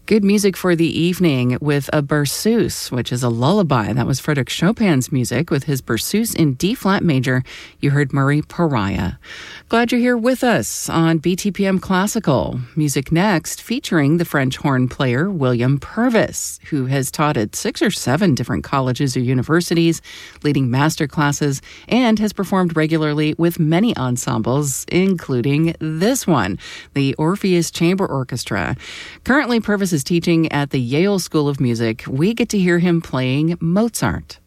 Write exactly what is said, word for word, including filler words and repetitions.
Good music for the evening with a Berceuse, which is a lullaby. That was Frédéric Chopin's music with his Berceuse in D-flat major. You heard Murray Pariah. Glad you're here with us on B T P M Classical. Music next, featuring the French horn player William Purvis, who has taught at six or seven different colleges or universities, leading master classes, and has performed regularly with many ensembles, including this one, the Orpheus Chamber Orchestra. Currently, Purvis is teaching at the Yale School of Music. We get to hear him playing Mozart.